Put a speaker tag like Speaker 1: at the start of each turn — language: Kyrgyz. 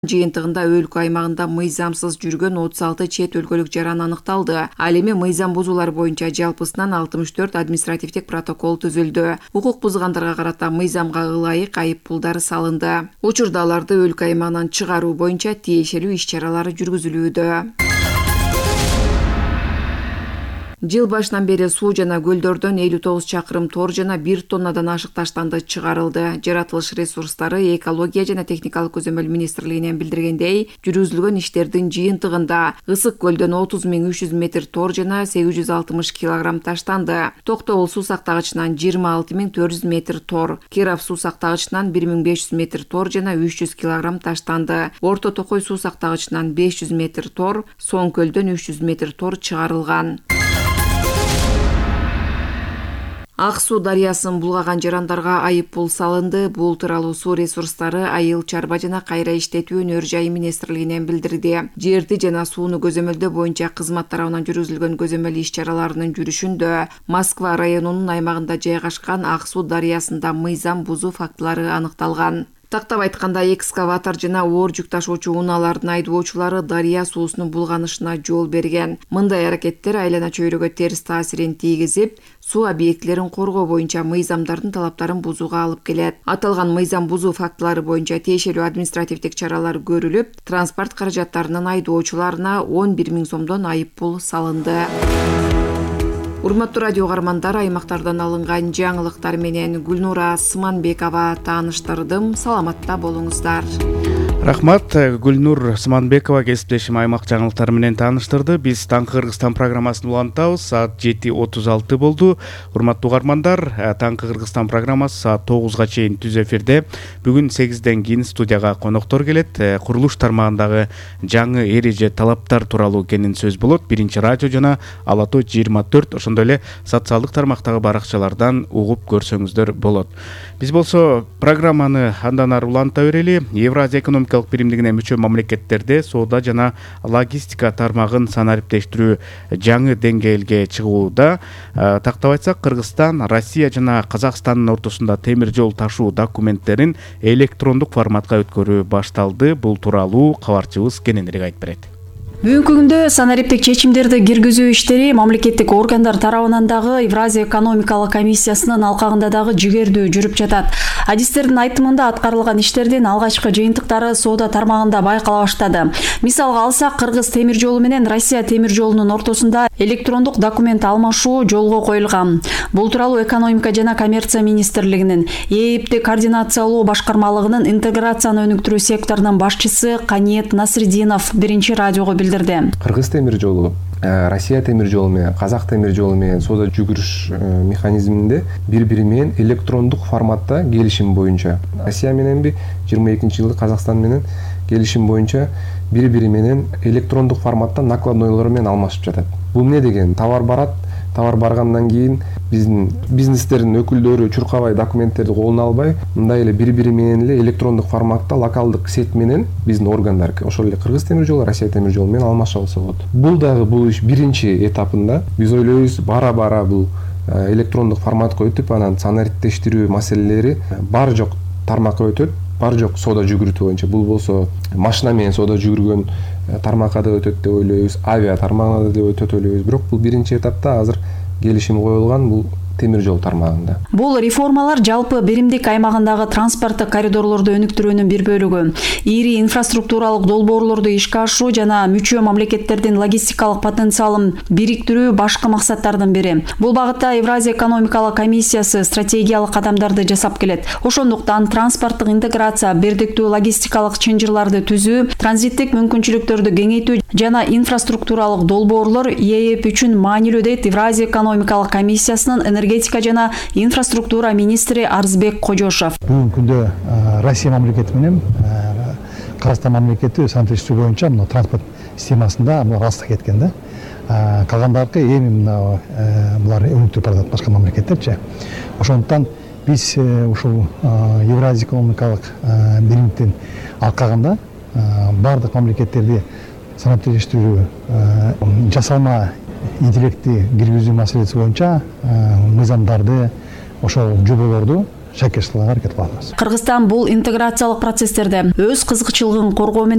Speaker 1: Жыйынтыгында өлкө аймагында мыйзамсыз жүргөн 36 чет өлкөлүк жаран аныкталды. Ал эми мыйзам бузуулар боюнча жалпысынан 64 административдик протокол түзүлдү. Укук бузгандарга карата мыйзамга ылайык айып пулдар салынды. Учурда аларды өлкө аймагынан чыгаруу боюнча тиешелүү иш-чаралар жүргүзүлүүдө. Жыл башынан бери суу жана көлдөрдөн 59 чакырым тор жана 1 тоннадан ашык таштанды чыгарылды. Жаратылыш ресурстары, экология жана техникалык көзөмөл министрлигинен билдиргендей, жүргүзүлгөн иштердин жыйынтыгында Ысык көлдөн 30.300 метр тор жана 860 килограмм таштанды. Токтогул суу сактагычынан 26.400 метр тор, Керав суу сактагычынан 1.500 метр тор жана 300 килограмм таштанды. Орто Токой суу сактагычынан 500 метр тор, Соң көлдөн 300 метр тор чыгарылган. Ак суу дарыясын булгаган жарандарга айып пул салынды. Бул тууралуу суу ресурстары, айыл чарба жана кайра иштетүү өнөр жайы министрлигинен билдирди. Жерди жана сууну көзөмөлдөө боюнча кызмат тарабынан жүргүзүлгөн көзөмөл иш-чараларынын жүрүшүндө Москва районунун аймагында жайгашкан Ак суу дарыясында мыйзам бузуу фактылары аныкталган. Тактап айтканда, экскаватор жана оор жүк ташуучу унаалардын айдоочулары дарыя суусунун булганышына жол берген. Мындай аракеттер айлана чөйрөгө терс таасирин тийгизип, суу объектилерин коргоо боюнча мыйзамдардын талаптарын бузууга алып келет. Аталган мыйзам бузуу фактылары боюнча тиешелүү административдик чаралар көрүлүп, транспорт каражаттарынын айдоочуларына 11 000 сомдон айып пул салынды. Урматтуу радио каармандар, аймактардан алынган жаңылыктар менен Гүлнура Сыманбекова тааныштырдым. Саламатта болуңуздар.
Speaker 2: Рахмат, Гүлнур Сыманбекова кесиптешим аймак жаңылыктары менен тааныштырды. Биз Таңкы Кыргызстан программасын улантабыз. Саат 7:36 болду. Урматтуу каармандар, Таңкы Кыргызстан программасы саат 9га чейин түз эфирде. Бүгүн 8ден кийин студияга коноктор келет. Курулуш тармагындагы жаңы эреже талаптар тууралуу кенен сөз болот. Биринчи радио жана Ала Тоо 24, ошондой эле социалдык тармактагы баракчалардан угуп көрсөңүздөр болот. Биз болсо программаны андан ары уланта берели. Евразия экономикалык биримдигине мүчө мамлекеттерде соода жана логистика тармагын санариптештирүү жаңы деңгээлге чыгууда. Тактап айтсак, Кыргызстан, Россия жана Казакстандын ортосунда темир жол ташуу документтерин электрондук форматка өткөрүү башталды. Бул тууралуу кабарчыбыз кененирээк айтып берет.
Speaker 3: Бүгүнкү күндө санариптик чечимдерди киргизүү иштери мамлекеттик органдар тарабынан дагы Евразия экономикалык комиссиясынын алкагында дагы жигердүү жүрүп жатат. Адистердин айтымында аткарылган иштердин алгачкы жыйынтыктары соода тармагында байкала баштады. Мисалга алсак, Кыргыз темир жолу менен Россия темир жолунун ортосунда электрондук документ алмашуу жолго коюлган. Бул тууралуу экономика жана коммерция министрлигинин ЭИПти координациялоо башкармалыгынын интеграцияны өнүктүрүү секторунун башчысы Каниет Насридинов биринчи радиого билдирди.
Speaker 4: Кыргыз темир жолу, Россия темир жолу менен, Казак темир жолу менен соода жүгүрүш механизминде бири-бири менен электрондук форматта келишим боюнча, Россия мененби 22-жылы Казакстан менен келишим боюнча бири-бири менен электрондук форматта накладнойлор менен алмашып жатат. Бул эмне деген? Товар барат, товар баргандан кийин биздин бизнестердин өкүлдөрү чуркабай документтерди колуна албай, мындай эле бири-бири менен эле электрондук форматта локалдык сет менен биздин органдар, ошол эле Кыргыз темир жолу, Россия темир жолу менен алмаша алса болот. Бул дагы бул иш биринчи этапында. Биз ойлойбуз, бара-бара бул электрондук форматка өтүп, анан санариптештирүү маселелери бар жок тармакка өтөт. Бар жок соода жүгүртүү боюнча. Бул болсо машина менен соода жүгүргөн тармакка да өтөт деп ойлойбуз, авиа тармагына да өтөт ойлойбуз. Бирок бул биринчи этапта азыр келишим коюлган, бул темир жол тармагында.
Speaker 3: Бул реформалар жалпы биримдик аймагындагы транспорттук коридорлорду өнүктүрүүнүн бир бөлүгү. Ири инфраструктуралык долбоорлорду ишке ашыруу жана мүчө мамлекеттердин логистикалык потенциалын бириктирүү башкы максаттардын бири. Бул багытта Евразия экономикалык комиссиясы стратегиялык кадамдарды жасап келет. Ошондуктан транспорттук интеграция, бирдиктүү логистикалык чынжырларды түзүү, транзиттик мүмкүнчүлүктөрдү кеңейтүү жана инфраструктуралык долбоорлор ЕЭП үчүн маанилүү дейт Евразия экономикалык комиссиясынын энергетика жана инфраструктура министри Арзбек Кожошов.
Speaker 5: Бүгүнкү күндө Россия мамлекети менен Кыргызстан мамлекети санариптештирүү боюнча мына транспорт системасында алыста кеткен да. Калгандары эми булар өнүктүрүп баратат башка мамлекеттерчи. Ошондуктан биз ушул Евразия экономикалык биримдиктин алкагында бардык мамлекеттерди санариптештирүү жасалма интеллектти киргизүү маселеси боюнча мыйзамдарды, ошол жоболорду шайкеш кылганга аракет кылабыз.
Speaker 3: Кыргызстан бул интеграциялык процесстерде өз кызыкчылыгын коргоо менен